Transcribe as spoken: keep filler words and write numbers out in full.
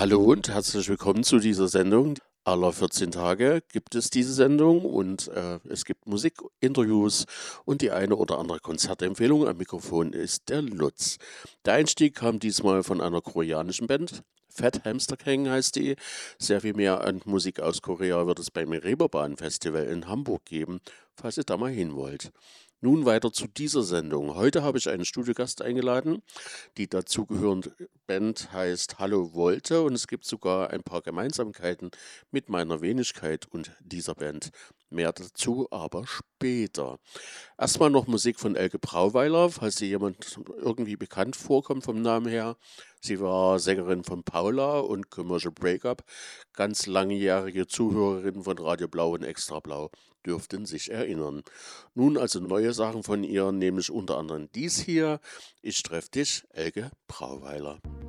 Hallo und herzlich willkommen zu dieser Sendung. Alle vierzehn Tage gibt es diese Sendung und äh, es gibt Musik, Interviews und die eine oder andere Konzertempfehlung. Am Mikrofon ist der Lutz. Der Einstieg kam diesmal von einer koreanischen Band. Fat Hamster Gang heißt die. Sehr viel mehr an Musik aus Korea wird es beim Reeperbahn Festival in Hamburg geben, falls ihr da mal hin wollt. Nun weiter zu dieser Sendung. Heute habe ich einen Studiogast eingeladen. Die dazugehörende Band heißt Hallo Volte und es gibt sogar ein paar Gemeinsamkeiten mit meiner Wenigkeit und dieser Band. Mehr dazu aber später. Erstmal noch Musik von Elke Brauweiler, falls sie jemand irgendwie bekannt vorkommt vom Namen her. Sie war Sängerin von Paula und Commercial Breakup. Ganz langjährige Zuhörerinnen von Radio Blau und Extra Blau dürften sich erinnern. Nun also neue Sachen von ihr, nämlich unter anderem dies hier. Ich treffe dich, Elke Brauweiler.